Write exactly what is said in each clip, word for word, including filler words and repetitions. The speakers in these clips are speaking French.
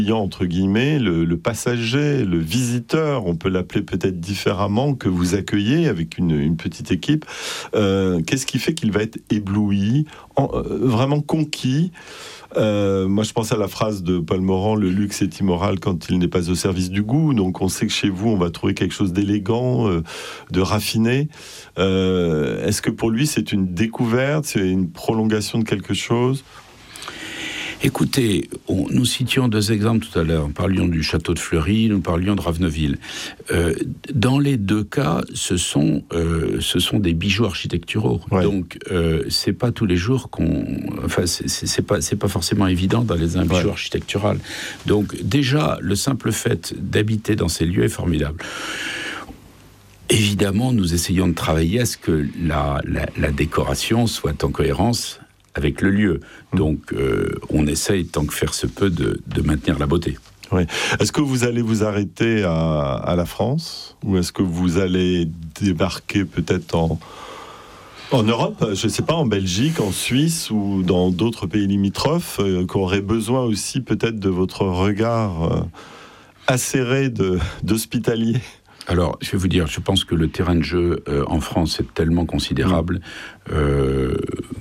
entre guillemets, le, le passager, le visiteur, on peut l'appeler peut-être différemment, que vous accueillez avec une, une petite équipe. Euh, qu'est-ce qui fait qu'il va être ébloui, en, euh, vraiment conquis? Euh, moi, je pense à la phrase de Paul Morand, le luxe est immoral quand il n'est pas au service du goût. Donc, on sait que chez vous, on va trouver quelque chose d'élégant, euh, de raffiné. Euh, est-ce que pour lui, c'est une découverte, c'est une prolongation de quelque chose ? Écoutez, on, nous citions deux exemples tout à l'heure. Nous parlions du château de Fleury, nous parlions de Raveneville. Euh, dans les deux cas, ce sont, euh, ce sont des bijoux architecturaux. Ouais. Donc, euh, c'est pas tous les jours qu'on... Enfin, c'est, c'est, c'est, pas, c'est pas forcément évident d'aller dans un bijou ouais. architectural. Donc, déjà, le simple fait d'habiter dans ces lieux est formidable. Évidemment, nous essayons de travailler à ce que la, la, la décoration soit en cohérence avec le lieu. Donc, euh, on essaye, tant que faire se peut, de, de maintenir la beauté. Oui. Est-ce que vous allez vous arrêter à, à la France ? Ou est-ce que vous allez débarquer peut-être en, en Europe ? Je ne sais pas, en Belgique, en Suisse ou dans d'autres pays limitrophes euh, qui auraient besoin aussi peut-être de votre regard euh, acéré de, d'hospitalier ? Alors, je vais vous dire, je pense que le terrain de jeu euh, en France est tellement considérable... Euh,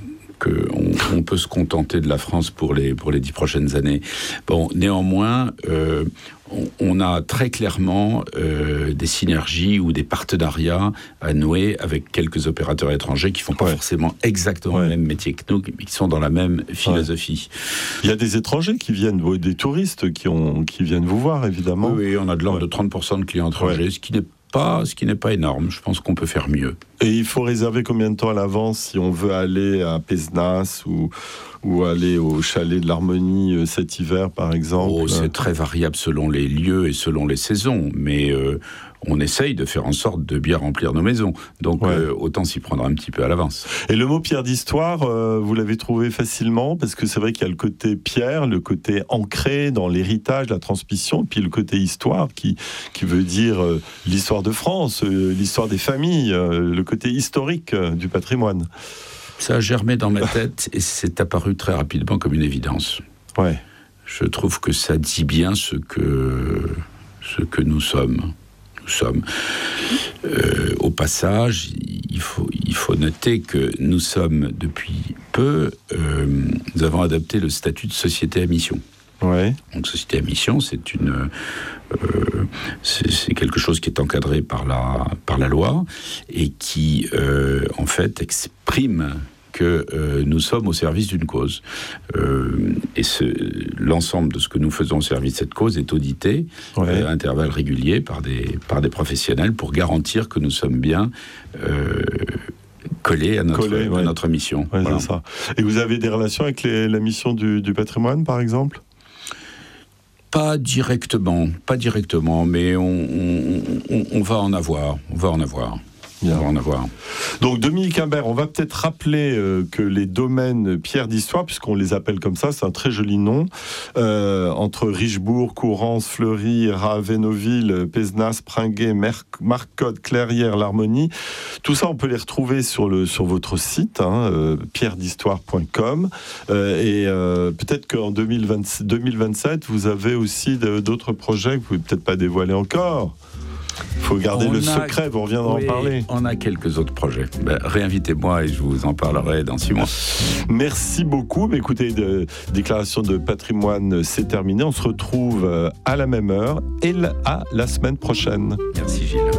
qu'on on peut se contenter de la France pour les, pour les dix prochaines années. Bon, néanmoins, euh, on, on a très clairement euh, des synergies ou des partenariats à nouer avec quelques opérateurs étrangers qui ne font pas ouais. forcément exactement ouais. le même métier que nous, mais qui sont dans la même philosophie. Ouais. Il y a des étrangers qui viennent, des touristes qui, ont, qui viennent vous voir, évidemment. Oui, oui, on a de l'ordre ouais. de trente pour cent de clients étrangers, ouais. ce qui n'est pas, ce qui n'est pas énorme. Je pense qu'on peut faire mieux. Et il faut réserver combien de temps à l'avance si on veut aller à Pézenas ou, ou aller au chalet de l'Harmonie cet hiver, par exemple ? Oh, c'est très variable selon les lieux et selon les saisons, mais euh, on essaye de faire en sorte de bien remplir nos maisons. Donc, ouais. euh, autant s'y prendre un petit peu à l'avance. Et le mot pierre d'histoire, euh, vous l'avez trouvé facilement ? Parce que c'est vrai qu'il y a le côté pierre, le côté ancré dans l'héritage, la transmission, puis le côté histoire qui, qui veut dire euh, l'histoire de France, euh, l'histoire des familles, euh, le côté historique euh, du patrimoine. Ça a germé dans ma tête et c'est apparu très rapidement comme une évidence. Ouais. Je trouve que ça dit bien ce que, ce que nous sommes. Nous sommes. Euh, au passage, il faut, il faut noter que nous sommes, depuis peu, euh, nous avons adopté le statut de société à mission. Ouais. Donc, société à mission, c'est une, euh, c'est, c'est quelque chose qui est encadré par la, par la loi et qui, euh, en fait, exprime que euh, nous sommes au service d'une cause. Euh, et ce, l'ensemble de ce que nous faisons au service de cette cause est audité ouais. euh, à intervalles réguliers par des, par des professionnels pour garantir que nous sommes bien euh, collés à notre, Collé, ouais. à notre mission. Ouais, voilà. C'est ça. Et vous avez des relations avec les, la mission du, du patrimoine, par exemple ? Pas directement, pas directement, mais on, on, on, on va en avoir, on va en avoir. Bien. On va en avoir. Donc Dominique Imbert, on va peut-être rappeler euh, que les domaines pierres d'histoire, puisqu'on les appelle comme ça, c'est un très joli nom, euh, entre Richebourg, Courrens, Fleury, Raveneville, Pézenas, Pringuet, Marcotte, Clairières, l'Harmonie, tout ça on peut les retrouver sur, le, sur votre site, hein, euh, pierre d'histoire point com, euh, et euh, peut-être qu'en deux mille vingt-sept, vous avez aussi de, d'autres projets que vous ne pouvez peut-être pas dévoiler encore. Il faut garder on le a, secret, vous reviendrez oui, en parler. On a quelques autres projets. Ben, réinvitez-moi et je vous en parlerai dans six mois. Merci beaucoup. Mais écoutez, de, déclaration de patrimoine, c'est terminé. On se retrouve à la même heure et à la semaine prochaine. Merci Gilles.